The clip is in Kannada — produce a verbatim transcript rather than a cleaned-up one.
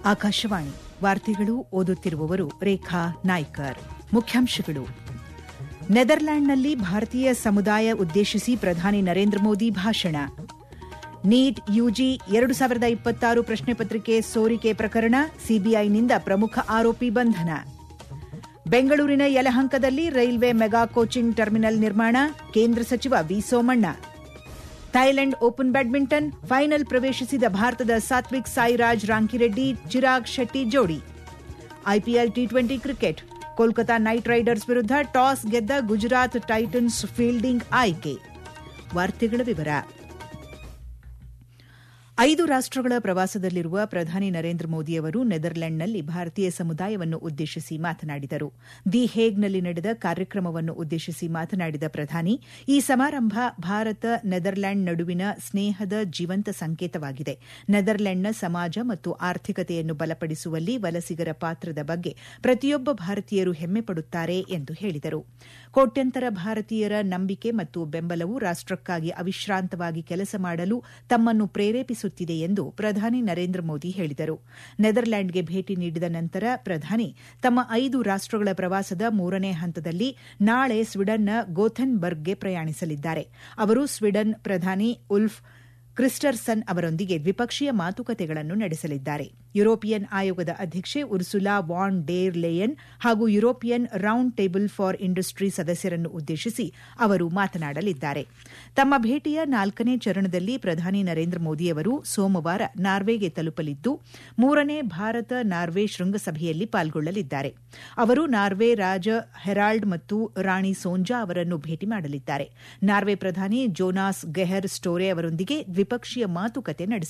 ಆಕಾಶವಾಣಿ ವಾರ್ತೆಗಳು ಓದುತ್ತಿರುವವರು ರೇಖಾ ನಾಯ್ಕರ್. ಮುಖ್ಯಾಂಶಗಳು. ನೆದರ್ಲ್ಯಾಂಡ್ನಲ್ಲಿ ಭಾರತೀಯ ಸಮುದಾಯ ಉದ್ದೇಶಿಸಿ ಪ್ರಧಾನಿ ನರೇಂದ್ರ ಮೋದಿ ಭಾಷಣ. ನೀಟ್ ಯುಜಿ ಎರಡು ಸಾವಿರದ ಇಪ್ಪತ್ತಾರು ಪ್ರಶ್ನೆ ಪತ್ರಿಕೆ ಸೋರಿಕೆ ಪ್ರಕರಣ, ಸಿಬಿಐನಿಂದ ಪ್ರಮುಖ ಆರೋಪಿ ಬಂಧನ. ಬೆಂಗಳೂರಿನ ಯಲಹಂಕದಲ್ಲಿ ರೈಲ್ವೆ ಮೆಗಾ ಕೋಚಿಂಗ್ ಟರ್ಮಿನಲ್ ನಿರ್ಮಾಣ, ಕೇಂದ್ರ ಸಚಿವ V Somanna. Thailand open badminton final ಪ್ರವೇಶಿಸಿದ ಭಾರತದ ಸಾತ್ವಿಕ್ ಸಾಯಿರಾಜ್ ರಾಂಕಿರೆಡ್ಡಿ ಚಿರಾಗ್ ಶೆಟ್ಟಿ ಜೋಡಿ. IPL T twenty cricket, Kolkata night Riders ವಿರುದ್ಧ ಟಾಸ್ ಗೆದ್ದ ಗುಜರಾತ್ ಟೈಟನ್ಸ್ ಫೀಲ್ಡಿಂಗ್ ಆಯ್ಕೆ. ವಾರ್ತೆಗಳ ವಿವರ. ಐದು ರಾಷ್ಟಗಳ ಪ್ರವಾಸದಲ್ಲಿರುವ ಪ್ರಧಾನಿ ನರೇಂದ್ರ ಮೋದಿ ಅವರು ನೆದರ್ಲೆಂಡ್ನಲ್ಲಿ ಭಾರತೀಯ ಸಮುದಾಯವನ್ನು ಉದ್ದೇಶಿಸಿ ಮಾತನಾಡಿದರು. ದಿ ಹೇಗ್ನಲ್ಲಿ ನಡೆದ ಕಾರ್ಯಕ್ರಮವನ್ನು ಉದ್ದೇಶಿಸಿ ಮಾತನಾಡಿದ ಪ್ರಧಾನಿ, ಈ ಸಮಾರಂಭ ಭಾರತ ನೆದರ್ಲ್ಯಾಂಡ್ ನಡುವಿನ ಸ್ನೇಹದ ಜೀವಂತ ಸಂಕೇತವಾಗಿದೆ. ನೆದರ್ಲೆಂಡ್ನ ಸಮಾಜ ಮತ್ತು ಆರ್ಥಿಕತೆಯನ್ನು ಬಲಪಡಿಸುವಲ್ಲಿ ವಲಸಿಗರ ಪಾತ್ರದ ಬಗ್ಗೆ ಪ್ರತಿಯೊಬ್ಬ ಭಾರತೀಯರು ಹೆಮ್ಮೆ ಪಡುತ್ತಾರೆ ಎಂದು ಹೇಳಿದರು. ಕೋಟ್ಯಂತರ ಭಾರತೀಯರ ನಂಬಿಕೆ ಮತ್ತು ಬೆಂಬಲವು ರಾಷ್ಟಕ್ಕಾಗಿ ಅವಿಶ್ರಾಂತವಾಗಿ ಕೆಲಸ ಮಾಡಲು ತಮ್ಮನ್ನು ಪ್ರೇರೇಪಿಸುತ್ತಿದೆ ಎಂದು ಪ್ರಧಾನಿ ನರೇಂದ್ರ ಮೋದಿ ಹೇಳಿದರು. ನೆದರ್ಲ್ಯಾಂಡ್ಗೆ ಭೇಟಿ ನೀಡಿದ ನಂತರ ಪ್ರಧಾನಿ ತಮ್ಮ ಐದು ರಾಷ್ಟಗಳ ಪ್ರವಾಸದ ಮೂರನೇ ಹಂತದಲ್ಲಿ ನಾಳೆ ಸ್ವೀಡನ್ನ ಗೋಥೆನ್ಬರ್ಗ್ಗೆ ಪ್ರಯಾಣಿಸಲಿದ್ದಾರೆ. ಅವರು ಸ್ವೀಡನ್ ಪ್ರಧಾನಿ ಉಲ್ಫ್ ಕ್ರಿಸ್ಟರ್ಸನ್ ಅವರೊಂದಿಗೆ ದ್ವಿಪಕ್ಷೀಯ ಮಾತುಕತೆಗಳನ್ನು ನಡೆಸಲಿದ್ದಾರೆ. ಯುರೋಪಿಯನ್ ಆಯೋಗದ ಅಧ್ಯಕ್ಷೆ ಉರ್ಸುಲಾ ವಾನ್ ಡೇರ್ ಲೇಯನ್ ಹಾಗೂ European round table for industry ಸದಸ್ಯರನ್ನು ಉದ್ದೇಶಿಸಿ ಅವರು ಮಾತನಾಡಲಿದ್ದಾರೆ. ತಮ್ಮ ಭೇಟಿಯ ನಾಲ್ಕನೇ ಚರಣದಲ್ಲಿ ಪ್ರಧಾನಿ ನರೇಂದ್ರ ಮೋದಿಯವರು ಸೋಮವಾರ ನಾರ್ವೆಗೆ ತಲುಪಲಿದ್ದು, ಮೂರನೇ ಭಾರತ ನಾರ್ವೆ ಶೃಂಗಸಭೆಯಲ್ಲಿ ಪಾಲ್ಗೊಳ್ಳಲಿದ್ದಾರೆ. ಅವರು ನಾರ್ವೆ ರಾಜ ಹೆರಾಲ್ಡ್ ಮತ್ತು ರಾಣಿ ಸೋಂಜಾ ಅವರನ್ನು ಭೇಟಿ ಮಾಡಲಿದ್ದಾರೆ. ನಾರ್ವೆ ಪ್ರಧಾನಿ ಜೋನಾಸ್ ಗೆಹರ್ ಸ್ಟೋರೆ ಅವರೊಂದಿಗೆ ದ್ವಿಪಕ್ಷೀಯ ಮಾತುಕತೆ ನಡೆಸಲಿದ್ದಾರೆ.